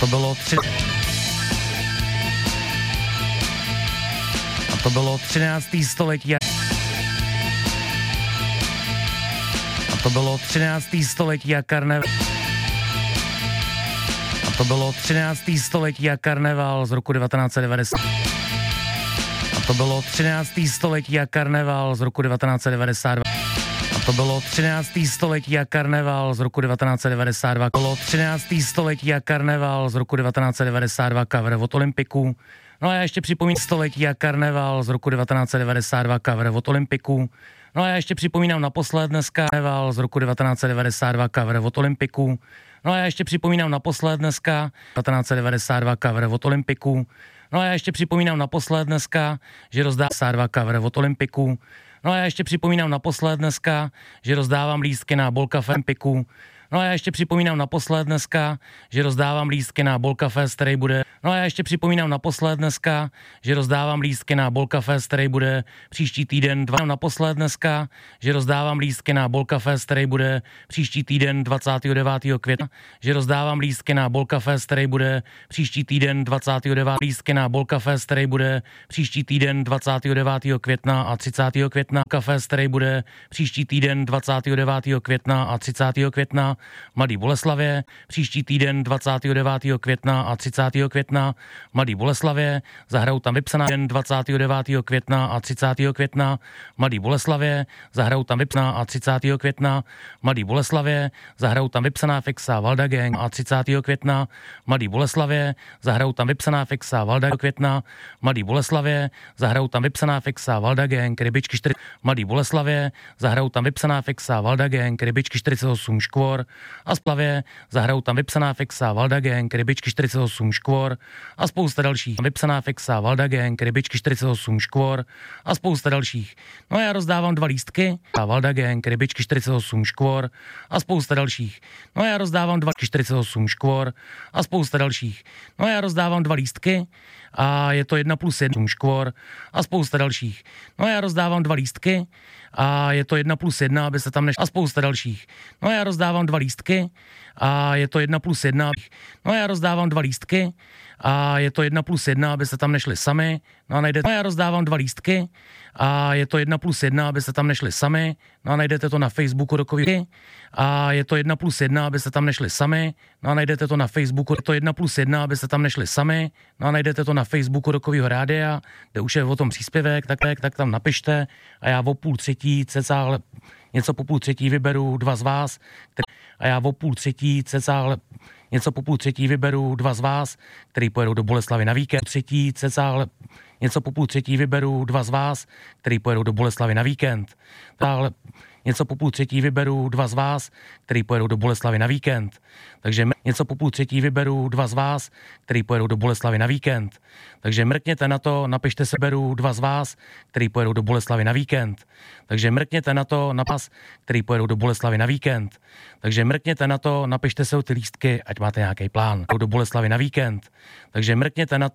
To bylo 13. století. A to bylo 13. století a karneval. A to bylo 13. století a karneval z roku 1990. A to bylo 13. století a karneval z roku 1992. A to bylo 13. století a karneval z roku 1992. Bylo 13. století a karneval z roku 1992 cover od Olympiku. No a já ještě připomínám století a karneval z roku 1992 cover od Olympiku. No a já ještě připomínám naposled dneska karneval z roku 1992 cover od Olympiku. No a já ještě připomínám naposled dneska 1992 cover od Olympiku. No a já ještě připomínám naposled dneska, že rozdávám cover od Olympiku. No a já ještě připomínám naposled dneska, že rozdávám lístky na Bolka Olympiku. No a já ještě připomínám naposled dneska, že rozdávám lístky na Bolka Fest, který bude. No a já ještě připomínám naposled dneska, že rozdávám lístky na Bolka Fest, který bude příští týden. Naposled dneska, že rozdávám lístky na Bolka Fest, který bude příští týden 29. května. Že rozdávám lístky na Bolka Fest, který bude příští týden 29. lístky na Bolka Fest, který bude příští týden 29. května a 30. května. Fest, který bude příští týden 29. května a 30. května. Mladý Boleslavě, příští týden 29. května a 30. května Mladý Boleslavě, zahrajou tam vypsaná den 29. května a 30. května Mladý Boleslavě, zahrajou tam vypsaná a 30. května Mladý Boleslavě, zahrajou tam vypsaná fixa Valda Gang a 30. května Mladý Boleslavě, zahrajou tam vypsaná fixa Valda května Mladý Boleslavě, zahrajou tam vypsaná fixa Valda Gang, rybičky 4 Mladý Boleslavě, zahrajou tam vypsaná fixa Valda Gang, rybičky 48 škvor a Splavě, zahrajou tam vypsaná fixa Valda Gang, rybičky 48 škvor a spousta dalších. Vypsaná fixa Valda Gang, rybičky 48 škvor a spousta dalších. No a já rozdávám 2 lístky a Valda Gang, rybičky 48 škvor a spousta dalších. No a já rozdávám 2 48 škvor a spousta dalších. No a já rozdávám 2 lístky a je to 1+1 škvor a spousta dalších. No a já rozdávám 2 lístky a je to 1+1, aby se tam a spousta dalších. No a já rozdávám 2 lístky a je to 1+1. No a já rozdávám 2 lístky a je to 1+1, aby se tam nešli sami. No a najdete. No a já rozdávám 2 lístky a je to 1+1, aby se tam nešli sami. No a najdete to na Facebooku Rokový. A je to 1+1, aby se tam nešli sami. No a najdete to na Facebooku. Je to 1+1, aby se tam nešli sami. No a najdete to na Facebooku Rokovýho rádia, kde už je o tom příspěvek, tak tam napište a já o 2:30 cca, něco po 2:30 vyberu 2 z vás. A já o 2:30 cca, něco po 2:30 vyberu 2 z vás, který pojedou do Boleslavy na víkend. 2:30 cca, něco po 2:30 vyberu 2 z vás, který pojedou do Boleslavy na víkend. Něco po 2:30 vyberu 2 z vás, který pojedou do Boleslavy na víkend. Takže něco po 2:30 vyberu 2 z vás, který pojedou do Boleslavy na víkend. Takže mrkněte na to, napište se, beru 2 z vás, který pojedou do Boleslavy na víkend. Takže mrkněte na to, na pas, který pojedou do Boleslavy na víkend. Takže mrkněte na to, napište se o ty lístky, ať máte nějaký plán. Do Boleslavy na víkend. Takže mrkněte na to.